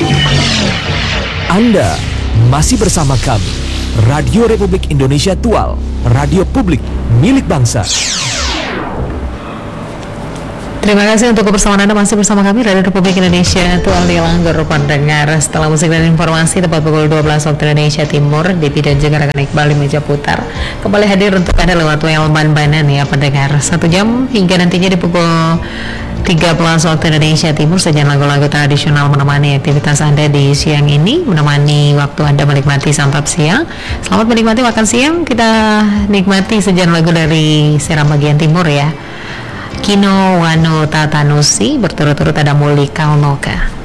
Anda masih bersama kami, Radio Republik Indonesia Tual, radio publik milik bangsa. Terima kasih untuk kebersamaan Anda masih bersama kami Radio Republik Indonesia Tual di Langgar pendengar. Setelah musik dan informasi tepat pukul 12 waktu Indonesia Timur, Depi dan juga rekan Iqbal di meja putar kembali hadir untuk Anda lewat WL Ban-Banan ya pendengar. 1 jam hingga nantinya di pukul 13 waktu Indonesia Timur, sajian lagu-lagu tradisional menemani aktivitas Anda di siang ini, menemani waktu Anda menikmati santap siang. Selamat menikmati makan siang. Kita nikmati sajian lagu dari Seram bagian timur ya. Kino Wano Tatanusi berturut-turut ada Muli Kaunoka.